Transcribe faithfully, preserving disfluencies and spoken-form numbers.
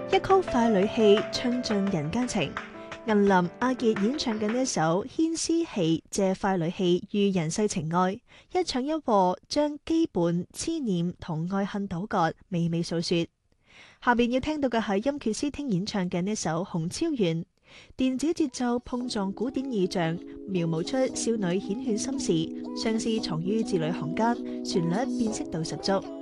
一曲快女戲，唱盡人間情。銀林阿傑演唱嘅呢一首《牽絲戲》，借快女戲喻人世情愛，一唱一和，將羈絆、癡念同愛恨糾葛娓娓訴說。下邊要聽到嘅係音缺思聽演唱嘅呢首《紅超圓》，電子節奏碰撞古典意象，描摹出少女繾綣心事，相思藏於字裏行間，旋律辨識度十足。